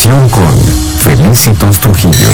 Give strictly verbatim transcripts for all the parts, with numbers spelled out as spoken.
información con Felicitos Trujillo.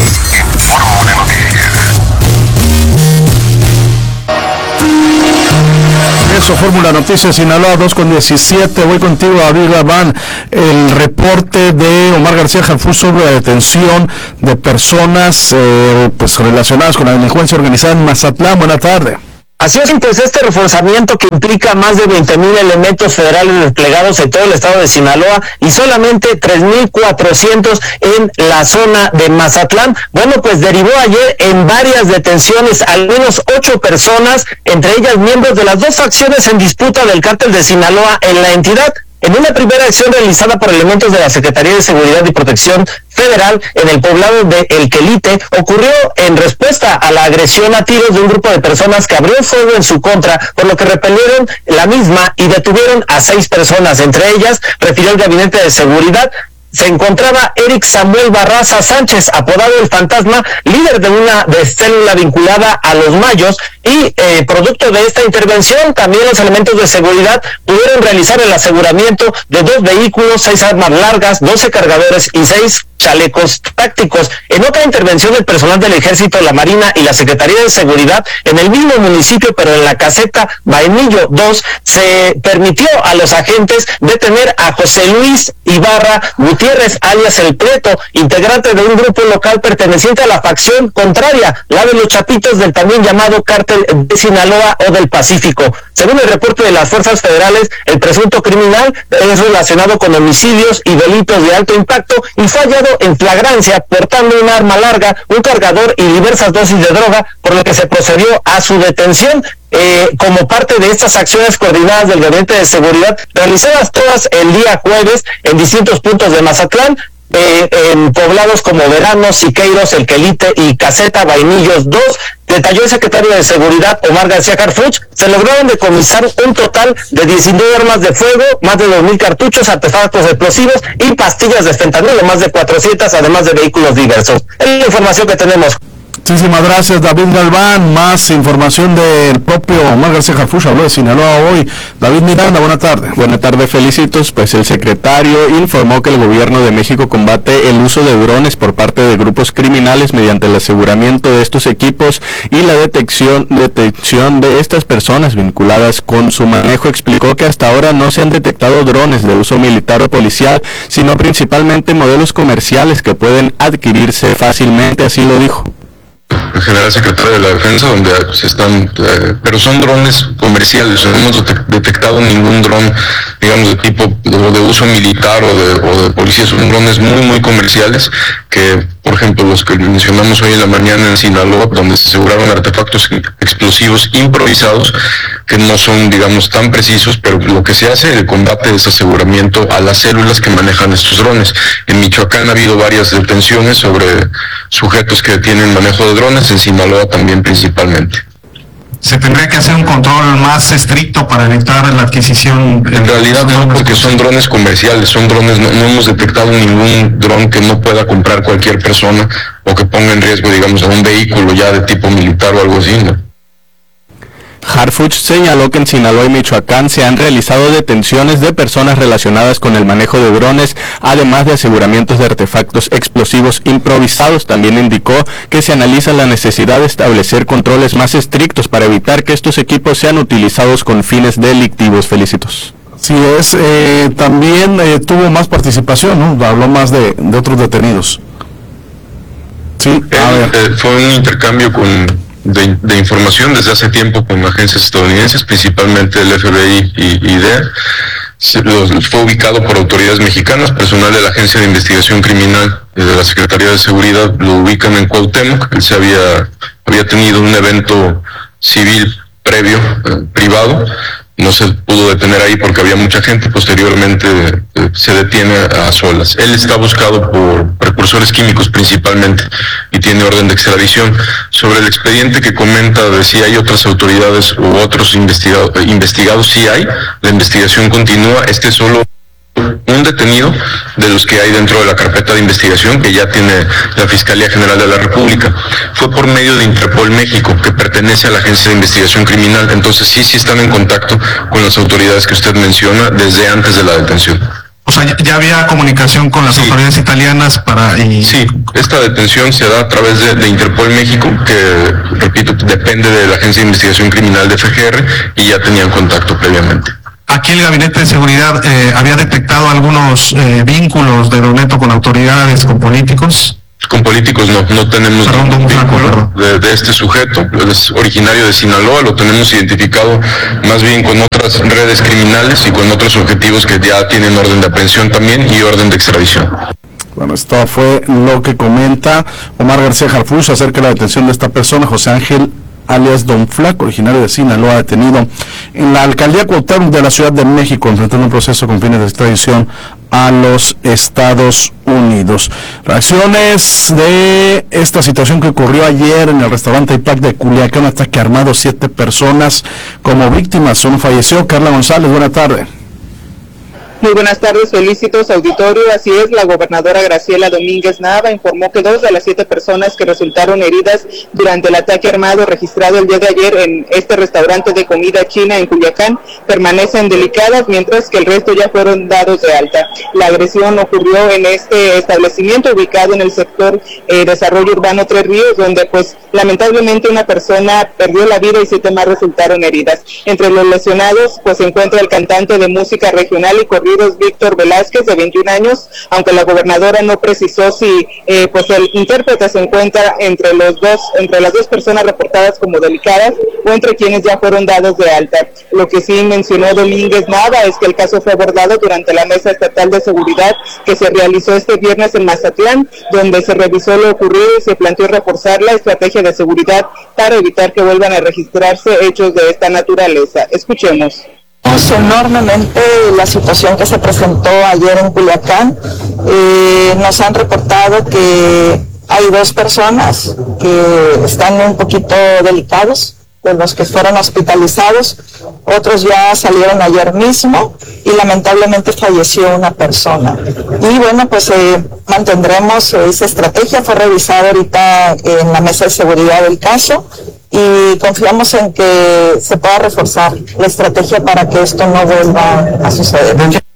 Eso, Fórmula Noticias Sinaloa, dos con diecisiete. Voy contigo, David Galván. El reporte de Omar García Harfuch sobre la detención de personas eh, pues relacionadas con la delincuencia organizada en Mazatlán. Buenas tardes. Así es, pues este reforzamiento que implica más de veinte mil elementos federales desplegados en todo el estado de Sinaloa y solamente tres mil cuatrocientos en la zona de Mazatlán. Bueno, pues derivó ayer en varias detenciones, al menos ocho personas, entre ellas miembros de las dos facciones en disputa del cártel de Sinaloa en la entidad. En una primera acción realizada por elementos de la Secretaría de Seguridad y Protección Federal en el poblado de El Quelite, ocurrió en respuesta a la agresión a tiros de un grupo de personas que abrió fuego en su contra, por lo que repelieron la misma y detuvieron a seis personas. Entre ellas, refirió el Gabinete de Seguridad, se encontraba Eric Samuel Barraza Sánchez, apodado El Fantasma, líder de una de célula vinculada a los Mayos, y eh, producto de esta intervención, también los elementos de seguridad pudieron realizar el aseguramiento de dos vehículos, seis armas largas, doce cargadores y seis chalecos tácticos. En otra intervención del personal del Ejército, la Marina y la Secretaría de Seguridad, en el mismo municipio, pero en la caseta Vainillo dos, se permitió a los agentes detener a José Luis Ibarra Gutiérrez, alias El Preto, integrante de un grupo local perteneciente a la facción contraria, la de los Chapitos, del también llamado Cártel de Sinaloa o del Pacífico. Según el reporte de las fuerzas federales, el presunto criminal es relacionado con homicidios y delitos de alto impacto y fue hallado en flagrancia portando un arma larga, un cargador y diversas dosis de droga, por lo que se procedió a su detención. Eh, como parte de estas acciones coordinadas del Gabinete de Seguridad, realizadas todas el día jueves en distintos puntos de Mazatlán, eh, en poblados como Verano, Siqueiros, El Quelite y Caseta Vainillos dos, detalló el secretario de Seguridad, Omar García Harfuch, se lograron decomisar un total de diecinueve armas de fuego, más de dos mil cartuchos, artefactos explosivos y pastillas de fentanilo, más de cuatrocientas, además de vehículos diversos. Es la información que tenemos. Muchísimas gracias, David Galván. Más información del propio Omar García Harfuch, habló de Sinaloa hoy. David Miranda, buenas tardes. Buenas tardes, Felicitos. Pues el secretario informó que el gobierno de México combate el uso de drones por parte de grupos criminales mediante el aseguramiento de estos equipos y la detección, detección de estas personas vinculadas con su manejo. Explicó que hasta ahora no se han detectado drones de uso militar o policial, sino principalmente modelos comerciales que pueden adquirirse fácilmente, así lo dijo. El general secretario de la Defensa, donde se están, eh, pero son drones comerciales, no hemos detectado ningún dron, digamos, de tipo de, de uso militar o de, o de policía, son drones muy, muy comerciales, que, por ejemplo, los que mencionamos hoy en la mañana en Sinaloa, donde se aseguraron artefactos explosivos improvisados, que no son, digamos, tan precisos, pero lo que se hace, el combate es aseguramiento a las células que manejan estos drones. En Michoacán ha habido varias detenciones sobre sujetos que tienen manejo de drones, en Sinaloa también principalmente. ¿Se tendría que hacer un control más estricto para evitar la adquisición? En realidad no, porque son drones comerciales, son drones, no, no hemos detectado ningún dron que no pueda comprar cualquier persona o que ponga en riesgo, digamos, a un vehículo ya de tipo militar o algo así, ¿no? Harfuch señaló que en Sinaloa y Michoacán se han realizado detenciones de personas relacionadas con el manejo de drones, además de aseguramientos de artefactos explosivos improvisados. También indicó que se analiza la necesidad de establecer controles más estrictos para evitar que estos equipos sean utilizados con fines delictivos. Felicitos. Sí, es, eh, también eh, tuvo más participación, ¿no? Habló más de, de otros detenidos. Sí, a ver. Eh, fue un intercambio con... De, de información desde hace tiempo con agencias estadounidenses, principalmente el F B I y, y D E A. Se, los, fue ubicado por autoridades mexicanas, personal de la Agencia de Investigación Criminal y de la Secretaría de Seguridad lo ubican en Cuauhtémoc. Él se había, había tenido un evento civil previo, eh, privado. No se pudo detener ahí porque había mucha gente. Posteriormente eh, se detiene a solas. Él está buscado por precursores químicos principalmente y tiene orden de extradición. Sobre el expediente que comenta de si hay otras autoridades u otros investigado, investigados, sí hay. La investigación continúa. Este es solo un detenido de los que hay dentro de la carpeta de investigación que ya tiene la Fiscalía General de la República. Fue por medio de Interpol México, que pertenece a la Agencia de Investigación Criminal. Entonces sí, sí están en contacto con las autoridades que usted menciona desde antes de la detención. O sea, ya había comunicación con las sí. autoridades italianas para... Y... Sí, esta detención se da a través de, de Interpol México, que, repito, depende de la Agencia de Investigación Criminal de F G R, y ya tenían contacto previamente. Aquí el Gabinete de Seguridad eh, había detectado algunos eh, vínculos de Doneto con autoridades, con políticos. Con políticos no, no tenemos perdón, ningún vínculo perdón. de, de este sujeto, es originario de Sinaloa, lo tenemos identificado más bien con otras redes criminales y con otros objetivos que ya tienen orden de aprehensión también y orden de extradición. Bueno, esto fue lo que comenta Omar García Harfuch acerca de la detención de esta persona, José Ángel alias Don Flaco, originario de Sinaloa, detenido en la alcaldía Cuauhtémoc de la Ciudad de México, enfrentando un proceso con fines de extradición a los Estados Unidos. Reacciones de esta situación que ocurrió ayer en el restaurante I P A C de Culiacán, un ataque armado, siete personas como víctimas, uno falleció. Carla González, buena tarde. Muy buenas tardes, felicitaciones auditorio. Así es, la gobernadora Graciela Domínguez Nava informó que dos de las siete personas que resultaron heridas durante el ataque armado registrado el día de ayer en este restaurante de comida china en Culiacán permanecen delicadas, mientras que el resto ya fueron dados de alta. La agresión ocurrió en este establecimiento ubicado en el sector eh, Desarrollo Urbano Tres Ríos, donde pues lamentablemente una persona perdió la vida y siete más resultaron heridas. Entre los lesionados pues se encuentra el cantante de música regional y corrido Víctor Velázquez, de veintiún años, aunque la gobernadora no precisó si eh, pues el intérprete se encuentra entre los dos, entre las dos personas reportadas como delicadas o entre quienes ya fueron dados de alta. Lo que sí mencionó Domínguez Nava es que el caso fue abordado durante la Mesa Estatal de Seguridad que se realizó este viernes en Mazatlán, donde se revisó lo ocurrido y se planteó reforzar la estrategia de seguridad para evitar que vuelvan a registrarse hechos de esta naturaleza. Escuchemos. Enormemente la situación que se presentó ayer en Culiacán. Eh, nos han reportado que hay dos personas que están un poquito delicados, de los que fueron hospitalizados, otros ya salieron ayer mismo y lamentablemente falleció una persona. Y bueno, pues eh, mantendremos esa estrategia, fue revisada ahorita en la mesa de seguridad del caso y confiamos en que se pueda reforzar la estrategia para que esto no vuelva a suceder.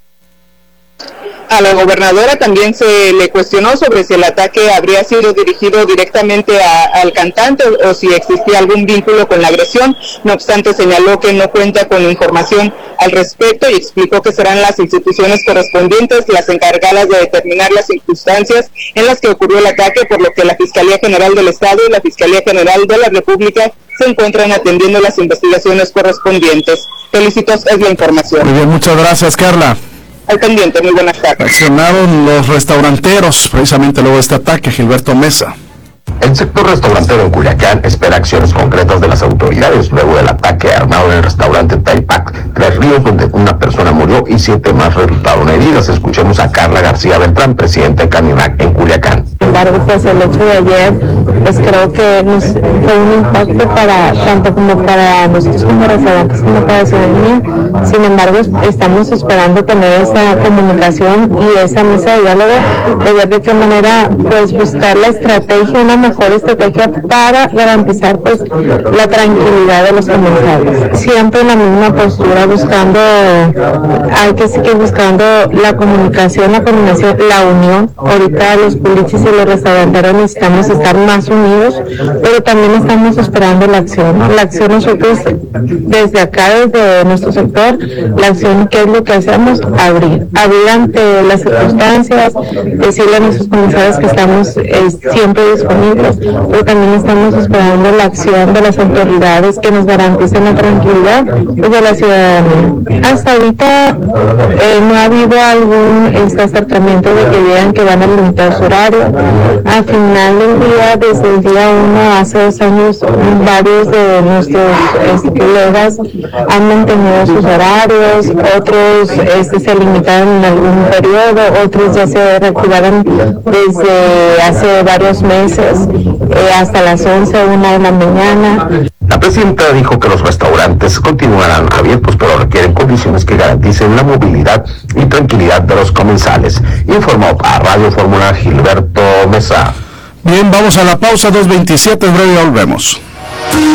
A la gobernadora también se le cuestionó sobre si el ataque habría sido dirigido directamente a, al cantante o, o si existía algún vínculo con la agresión. No obstante, señaló que no cuenta con información al respecto y explicó que serán las instituciones correspondientes las encargadas de determinar las circunstancias en las que ocurrió el ataque, por lo que la Fiscalía General del Estado y la Fiscalía General de la República se encuentran atendiendo las investigaciones correspondientes. Felicitos, es la información. Muy bien, muchas gracias, Carla. Al pendiente, muy buenas tardes. Reaccionaron los restauranteros precisamente luego de este ataque. Gilberto Mesa. El sector restaurantero en Culiacán espera acciones concretas de las autoridades luego del ataque armado en el restaurante I P A C Tres Ríos, donde una persona murió y siete más resultaron heridas. Escuchemos a Carla García Beltrán, presidenta de Canirac en Culiacán. Sin embargo, pues el hecho de ayer, pues creo que nos fue un impacto para tanto como para nosotros como restaurantes como para la ciudadanía. Sin embargo, estamos esperando tener esa comunicación y esa mesa de diálogo, de ver de qué manera pues buscar la estrategia, una mejor estrategia para garantizar pues la tranquilidad de los comensales. Siempre en la misma postura, buscando, hay que seguir buscando la comunicación, la coordinación, la unión. Ahorita los pulichis y los restauranteros necesitamos estar más unidos, pero también estamos esperando la acción. La acción nosotros, desde acá, desde nuestro sector, la acción, ¿qué es lo que hacemos? Abrir. Abrir ante las circunstancias, decirle a nuestros comensales que estamos eh, siempre disponibles, pero también estamos esperando la acción de las autoridades que nos garanticen la tranquilidad de la ciudadanía. Hasta ahorita eh, no ha habido algún este, acercamiento de que digan que van a limitar su horario. Al final del día, desde el día uno, hace dos años, varios de nuestros este, colegas han mantenido sus horarios, otros este, se limitaron en algún periodo, otros ya se reactivaron desde hace varios meses, eh, hasta las once o una de la mañana. La presidenta dijo que los restaurantes continuarán abiertos, pero requieren condiciones que garanticen la movilidad y tranquilidad de los comensales. Informó a Radio Fórmula Gilberto Mesa. Bien, vamos a la pausa, dos veintisiete, en breve volvemos.